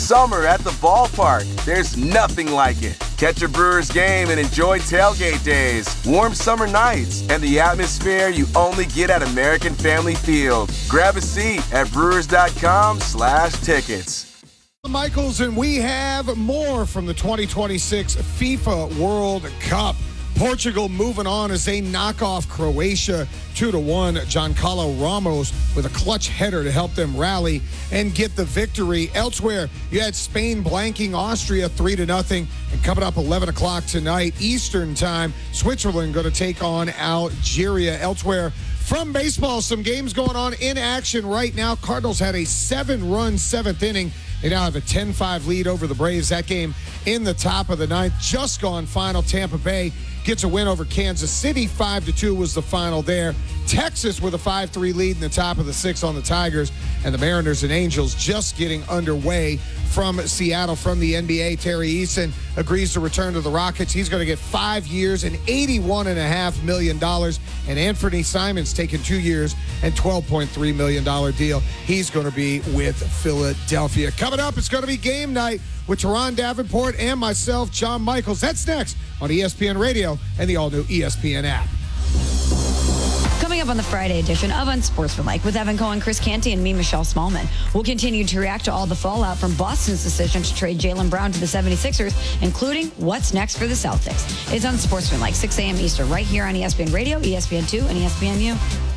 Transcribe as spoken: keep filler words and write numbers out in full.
summer at the ballpark. There's nothing like it. Catch a Brewers game and enjoy tailgate days, warm summer nights, and the atmosphere you only get at American Family Field. Grab a seat at brewers.com slash tickets. Michaels, and we have more from the twenty twenty-six FIFA World Cup. Portugal moving on as they knock off Croatia two to one. Giancarlo Ramos with a clutch header to help them rally and get the victory. Elsewhere, you had Spain blanking Austria three to nothing. And coming up eleven o'clock tonight, Eastern time, Switzerland going to take on Algeria. Elsewhere, from baseball, some games going on in action right now. Cardinals had a seven-run seventh inning. They now have a ten five lead over the Braves. That game in the top of the ninth. Just gone final. Tampa Bay gets a win over Kansas City. five to two was the final there. Texas with a five three lead in the top of the sixth on the Tigers. And the Mariners and Angels just getting underway from Seattle. From the N B A, Terry Eason agrees to return to the Rockets. He's going to get five years and eighty-one point five million dollars. And Anthony Simons taking two years and twelve point three million dollars deal. He's going to be with Philadelphia. Coming up, it's going to be game night with Teron Davenport and myself, John Michaels. That's next on E S P N Radio and the all-new E S P N app. Coming up on the Friday edition of Unsportsmanlike with Evan Cohen, Chris Canty, and me, Michelle Smallman. We'll continue to react to all the fallout from Boston's decision to trade Jaylen Brown to the seventy-sixers, including what's next for the Celtics. It's Unsportsmanlike, six a.m. Eastern, right here on E S P N Radio, E S P N two, and E S P N U.